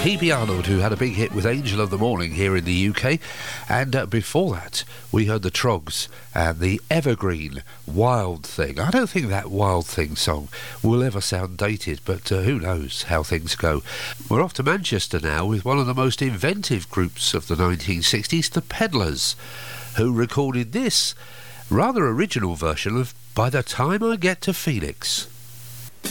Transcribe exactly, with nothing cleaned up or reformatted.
P B Arnold, who had a big hit with Angel of the Morning here in the U K, and uh, before that we heard the Trogs and the evergreen Wild Thing. I don't think that Wild Thing song will ever sound dated, but uh, who knows how things go. We're off to Manchester now with one of the most inventive groups of the nineteen sixties, the Peddlers, who recorded this rather original version of By the Time I Get to Phoenix.